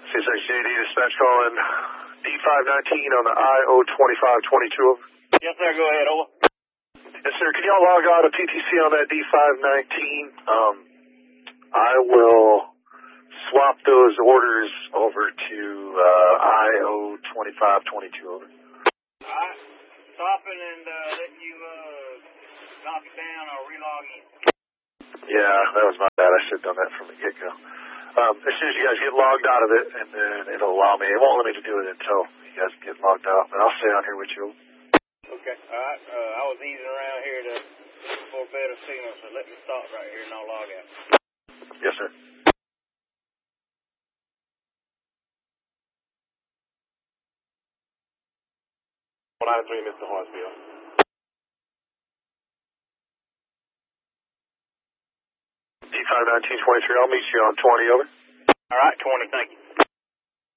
660 dispatch calling D519 on the IO2522 over. Yes, sir. Go ahead. Over. Yes, sir. Can y'all log out of PTC on that D519? I will swap those orders over to IO2522 over. All right. Stopping and let you knock it down or relog in. Yeah, that was my bad. I should have done that from the get-go. As soon as you guys get logged out of it, and then it'll allow me. It won't let me to do it until you guys get logged out, but I'll stay on here with you. Okay. All right. I was easing around here to look for a better signal, so let me stop right here and I'll log out. Yes, sir. Mr. Horsfield. D51923, I'll meet you on 20, over. All right, 20, thank you.